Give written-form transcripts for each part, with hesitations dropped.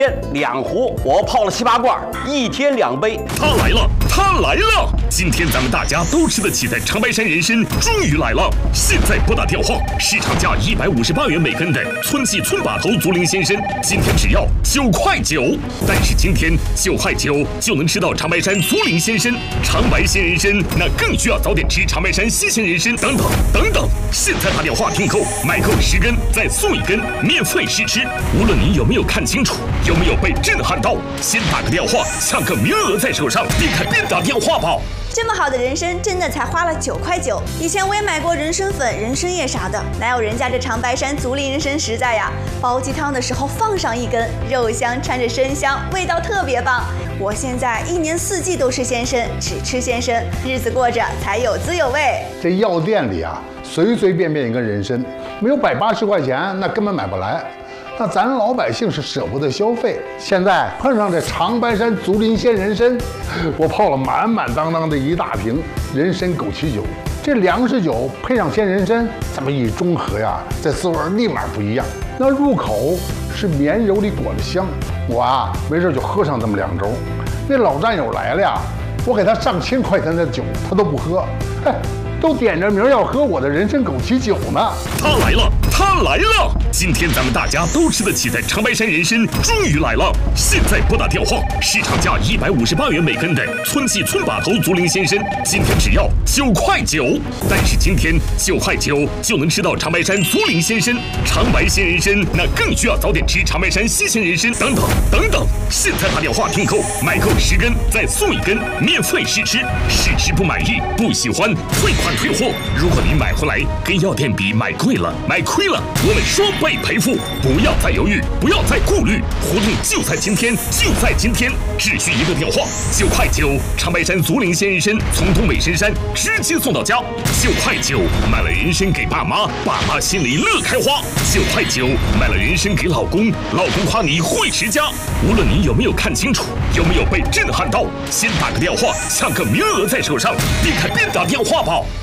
2壶，我泡了7、8罐，1天2杯。 他来了，他来了！今天咱们大家都吃得起的长白山人参终于来了！现在拨打电话，市场价158元每根的村系村把头竹林鲜参，今天只要9块9。但是今天9块9就能吃到长白山竹林鲜参、长白鲜人参，那更需要早点吃长白山西鲜人参等等等等。现在打电话订购，买够10根再送1根，免费试吃。无论你有没有看清楚，有没有被震撼到，先打个电话，抢个名额在手上，边看边打电话吧。 这么好的人参，真的才花了9块9。以前我也买过人参粉、人参叶啥的，哪有人家这长白山竹林人参实在呀？煲鸡汤的时候放上1根，肉香掺着参香，味道特别棒。我现在1年4季都吃鲜参，只吃鲜参，日子过着才有滋有味。 这药店里啊，随随便便一根人参，没有180块钱，那根本买不来。那咱老百姓是舍不得消费，现在碰上这长白山竹林鲜人参，我泡了满满当当的1大瓶人参枸杞酒。这粮食酒配上鲜人参，这么一中和呀，这滋味立马不一样。那入口是绵柔里裹着香，我啊没事就喝上这么2盅。那老战友来了呀，我给他上千块钱的酒，他都不喝，都点着名要喝我的人参枸杞酒呢。 他来了，他来了！今天咱们大家都吃得起的长白山人参终于来了！现在拨打电话，市场价158元每根的村系村把头竹林鲜参，今天只要9块9。但是今天9块9就能吃到长白山竹林鲜参、长白鲜人参，那更需要早点吃长白山西鲜人参等等等等。现在打电话订购，买够10根再送1根，免费试吃。试吃不满意、不喜欢，退款退货。如果你买回来跟药店比买贵了、买亏了，我们双倍赔付。不要再犹豫，不要再顾虑，活动就在今天，就在今天，只需1个电话，9块9，长白山竹林鲜人参从东北深山直接送到家。9块9，买了人参给爸妈，爸妈心里乐开花。9块9，买了人参给老公，老公夸你会持家。无论你有没有看清楚，有没有被震撼到，先打个电话，抢个名额在手上，边看边打电话吧。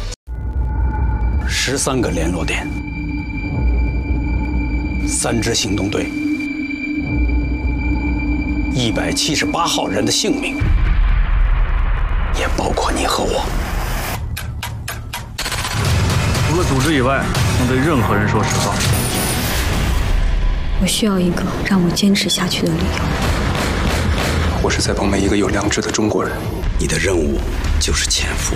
13个联络点，3支行动队，178号人的性命，也包括你和我。 除了组织以外，能对任何人说实话。 我需要一个让我坚持下去的理由。 我是在帮每一个有良知的中国人。 你的任务就是潜伏。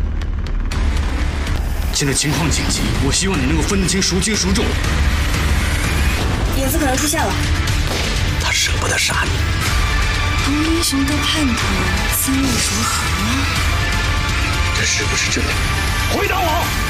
现在情况紧急，我希望你能够分得清孰轻孰重。 影子可能出现了， 他舍不得杀你。 同英雄的叛徒，三位如何？ 这是不是真的？ 回答我！